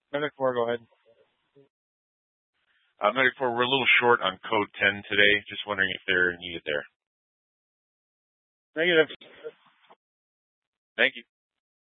Medic 4, go ahead. Medic 4, we're a little short on code 10 today. Just wondering if they're needed there. Negative. Thank you.